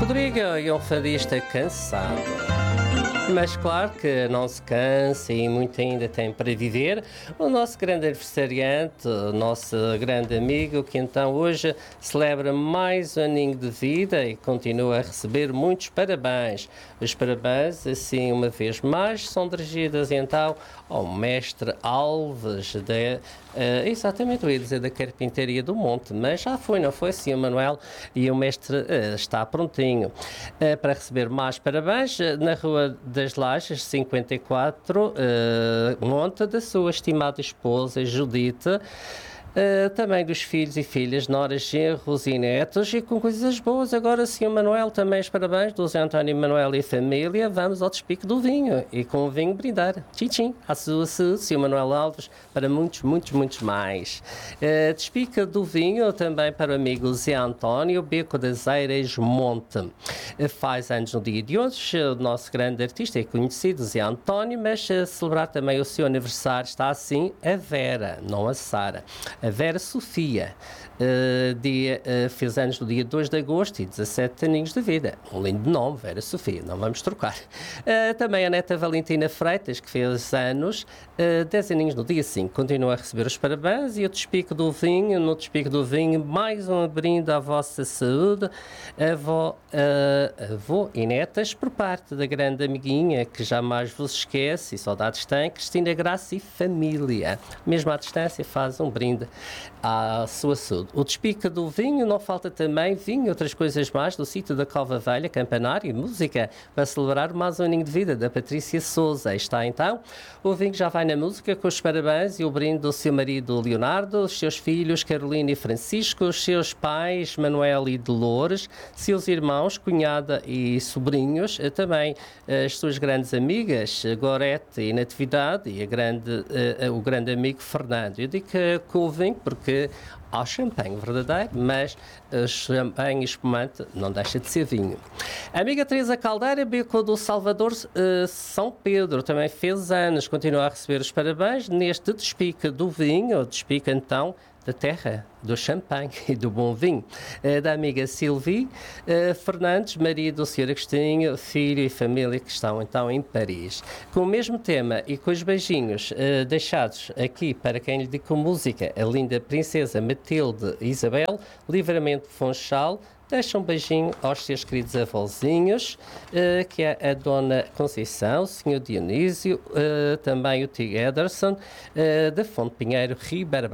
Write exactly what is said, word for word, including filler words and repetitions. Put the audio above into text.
Rodrigo é um fadista cansado, mas claro que não se cansa e muito ainda tem para viver. O nosso grande aniversariante, o nosso grande amigo, que então hoje celebra mais um aninho de vida e continua a receber muitos parabéns. Os parabéns, assim, uma vez mais, são dirigidos então ao mestre Alves, de, uh, exatamente, eu ia dizer da Carpintaria do Monte, mas já foi, não foi assim, o Manuel, e o mestre uh, está prontinho uh, para receber mais parabéns uh, na Rua das Lajes, cinquenta e quatro, uh, Monte, da sua estimada esposa Judite. Uh, também dos filhos e filhas, noras, genros e netos, e com coisas boas. Agora, senhor Manuel, também os parabéns do Zé António Manuel e família. Vamos ao despique do vinho e com o vinho brindar. Tchim, à sua saúde, senhor Manuel Alves, para muitos, muitos, muitos mais. Uh, despique do vinho também para o amigo Zé António, Beco das Eiras Monte. Uh, faz anos no dia de hoje, o nosso grande artista e conhecido Zé António, mas a celebrar também o seu aniversário está assim a Vera, não a Sara. A Vera Sofia, uh, dia, uh, fez anos no dia dois de agosto e dezassete aninhos de vida. Um lindo nome, Vera Sofia, não vamos trocar. Uh, também a neta Valentina Freitas, que fez anos, uh, dez aninhos no dia cinco. Continua a receber os parabéns e o despique do vinho, no despique do vinho, mais um brinde à vossa saúde, avó, uh, avô e netas, por parte da grande amiguinha que jamais vos esquece e saudades tem, Cristina Graça e família. Mesmo à distância faz um brinde à sua saúde. O despique do vinho, não falta também vinho e outras coisas mais do sítio da Cova Velha, campanário e música para celebrar mais um aninho de vida da Patrícia Souza. Está então, o vinho já vai na música com os parabéns e o brinde do seu marido Leonardo, os seus filhos Carolina e Francisco, os seus pais Manuel e Dolores, seus irmãos, cunhada e sobrinhos, também as suas grandes amigas Gorete e Natividade e a grande, uh, o grande amigo Fernando. Eu digo que com o vinho porque há champanhe verdadeiro, mas uh, champanhe espumante não deixa de ser vinho. A amiga Teresa Caldeira, Beco do Salvador, uh, São Pedro, também fez anos, continua a receber os parabéns neste despique do vinho, despique então da terra, do champanhe e do bom vinho. Uh, da amiga Sylvie uh, Fernandes, marido do senhor Agostinho, filho e família que estão então em Paris. Com o mesmo tema e com os beijinhos uh, deixados aqui para quem lhe dedica música, a linda princesa Matilde Isabel, Livramento Fonchal, deixa um beijinho aos seus queridos avózinhos, uh, que é a Dona Conceição, o senhor Dionísio, uh, também o tio Ederson, uh, da Fonte Pinheiro, Ribeira